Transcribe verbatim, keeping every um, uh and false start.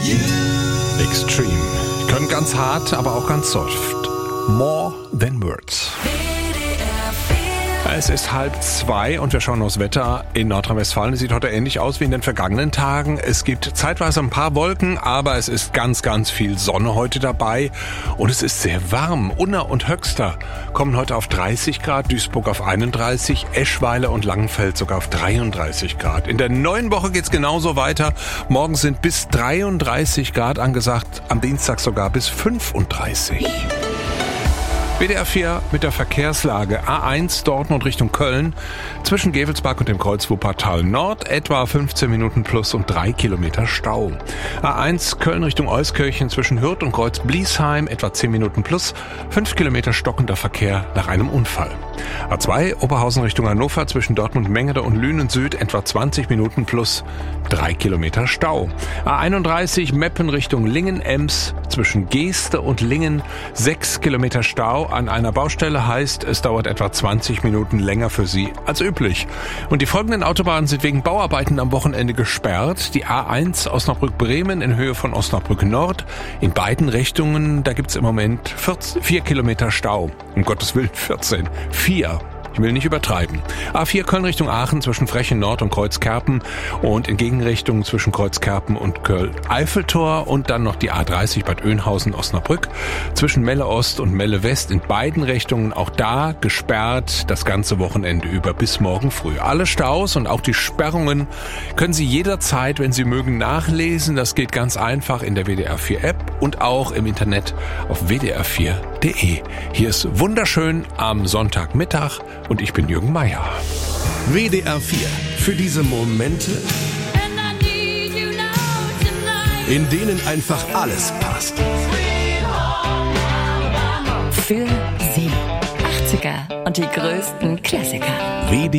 Extreme. Können ganz hart, aber auch ganz soft. More than words. Es ist halb zwei und wir schauen aufs Wetter in Nordrhein-Westfalen. Es sieht heute ähnlich aus wie in den vergangenen Tagen. Es gibt zeitweise ein paar Wolken, aber es ist ganz, ganz viel Sonne heute dabei. Und es ist sehr warm. Unna und Höxter kommen heute auf dreißig Grad, Duisburg auf einunddreißig, Eschweiler und Langenfeld sogar auf dreiunddreißig Grad. In der neuen Woche geht's genauso weiter. Morgen sind bis dreiunddreißig Grad angesagt, am Dienstag sogar bis fünfunddreißig. W D R vier mit der Verkehrslage. A eins Dortmund Richtung Köln. Zwischen Gevelsberg und dem Kreuz Wuppertal Nord etwa fünfzehn Minuten plus und drei Kilometer Stau. A eins Köln Richtung Euskirchen zwischen Hürth und Kreuz Bliesheim etwa zehn Minuten plus, fünf Kilometer stockender Verkehr nach einem Unfall. A zwei Oberhausen Richtung Hannover zwischen Dortmund Mengede und Lünen Süd etwa zwanzig Minuten plus drei Kilometer Stau. A einunddreißig Meppen Richtung Lingen-Ems zwischen Geeste und Lingen sechs Kilometer Stau an einer Baustelle, heißt, es dauert etwa zwanzig Minuten länger für Sie als üblich. Und die folgenden Autobahnen sind wegen Bauarbeiten am Wochenende gesperrt. Die A eins Osnabrück-Bremen in Höhe von Osnabrück Nord. In beiden Richtungen, da gibt's im Moment vierzehn, vier Kilometer Stau. Um Gottes Willen vierzehn. vier. Ich will nicht übertreiben. A vier Köln Richtung Aachen zwischen Frechen Nord und Kreuzkerpen und in Gegenrichtung zwischen Kreuzkerpen und Köln-Eiffeltor und dann noch die A dreißig Bad Oeynhausen Osnabrück zwischen Melle Ost und Melle West in beiden Richtungen, auch da gesperrt das ganze Wochenende über bis morgen früh. Alle Staus und auch die Sperrungen können Sie jederzeit, wenn Sie mögen, nachlesen. Das geht ganz einfach in der W D R vier App und auch im Internet auf w d r vier punkt d e. Hier ist wunderschön am Sonntagmittag. Und ich bin Jürgen Meier. W D R vier. Für diese Momente, in denen einfach alles passt. Für Sie. achtziger und die größten Klassiker. W D